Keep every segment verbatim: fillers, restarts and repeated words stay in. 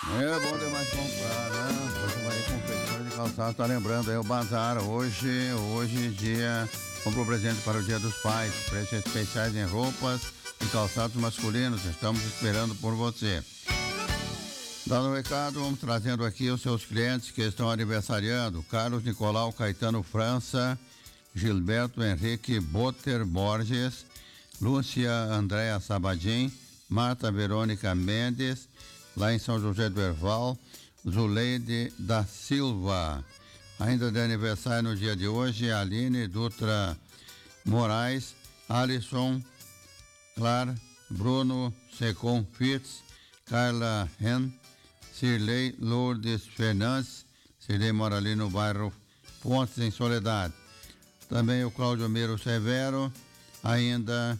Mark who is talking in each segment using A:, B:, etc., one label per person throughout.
A: É bom demais comprar, né? Rosemarie Confecções de Calçados, tá lembrando aí o bazar hoje, hoje dia, compra o presente para o Dia dos Pais, preços especiais em roupas e calçados masculinos, estamos esperando por você. Dando um recado, vamos trazendo aqui os seus clientes que estão aniversariando: Carlos Nicolau Caetano França, Gilberto Henrique Boter Borges, Lúcia Andréa Sabadim, Marta Verônica Mendes, lá em São José do Herval, Zuleide da Silva. Ainda de aniversário no dia de hoje, Aline Dutra Moraes, Alisson Clar, Bruno Secom Fitz, Carla Ren, Cirlei Lourdes Fernandes, Cirlei mora ali no bairro Pontes, em Soledade. Também o Cláudio Miro Severo, ainda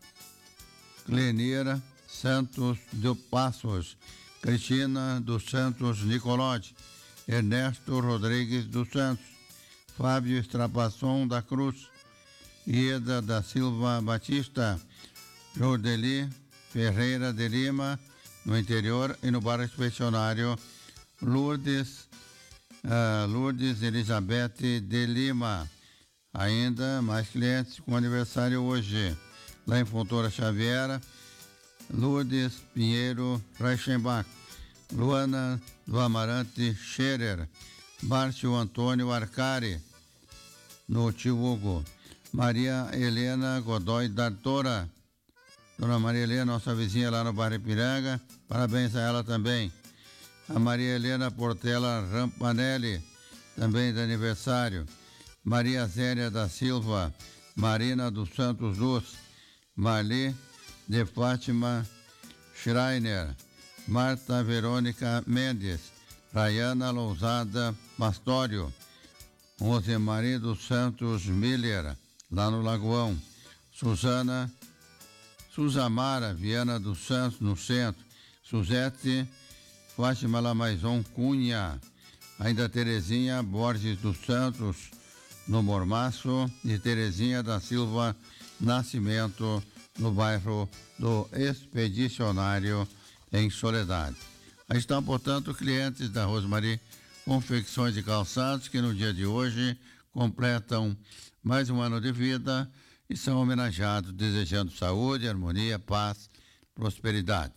A: Clenira Santos de Passos, Cristina dos Santos Nicolotti, Ernesto Rodrigues dos Santos, Fábio Estrapasson da Cruz, Ieda da Silva Batista, Jordeli Ferreira de Lima, no interior, e no bairro Expedicionário, Lourdes, uh, Lourdes Elizabeth de Lima. Ainda mais clientes com aniversário hoje. Lá em Fontoura Xaviera, Lourdes Pinheiro Reichenbach, Luana do Amarante Scherer, Márcio Antônio Arcari, no Tio Hugo, Maria Helena Godoy D'Artora, Dona Maria Helena, nossa vizinha lá no bairro Ipiranga, parabéns a ela também. A Maria Helena Portela Rampanelli, também de aniversário. Maria Zélia da Silva, Marina dos Santos Luz, Marli de Fátima Schreiner, Marta Verônica Mendes, Rayana Lousada Pastório, Rosemarie dos Santos Miller, lá no Lagoão, Suzana Suzamara Viana dos Santos, no centro, Suzete Fátima Lamaison Cunha, ainda Terezinha Borges dos Santos, no Mormaço, e Terezinha da Silva Nascimento, no bairro do Expedicionário, em Soledade. Aí estão, portanto, clientes da Rosemarie Confecções de Calçados, que no dia de hoje completam mais um ano de vida e são homenageados, desejando saúde, harmonia, paz, prosperidade.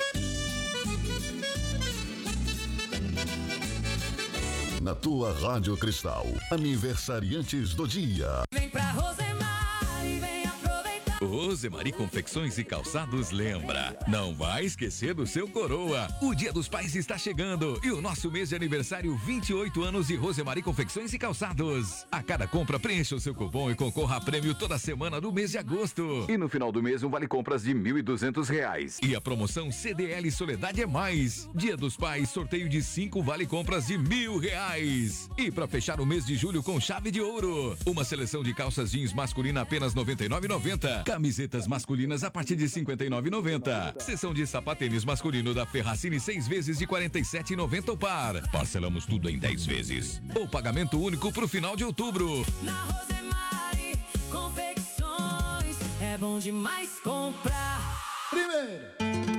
B: Na tua Rádio Cristal, aniversariantes do dia.
C: Vem pra Rosemarie, vem aproveitar.
D: Rosemarie Confecções e Calçados lembra: não vai esquecer do seu coroa. O Dia dos Pais está chegando e o nosso mês de aniversário, vinte e oito anos de Rosemarie Confecções e Calçados. A cada compra, preencha o seu cupom e concorra a prêmio toda semana do mês de agosto.
E: E no final do mês, um vale compras de mil e duzentos reais.
D: E a promoção C D L Soledade é mais. Dia dos Pais, sorteio de cinco vale compras de mil reais. E para fechar o mês de julho com chave de ouro, uma seleção de calças jeans masculina apenas noventa e nove reais e noventa centavos. Camisetas masculinas a partir de cinquenta e nove reais e noventa centavos. Seção de sapatênis masculino da Ferracini, seis vezes de quarenta e sete reais e noventa centavos o par. Parcelamos tudo em dez vezes. Ou pagamento único pro final de outubro.
C: Na Rosemarie Confecções é bom demais comprar.
A: Primeiro.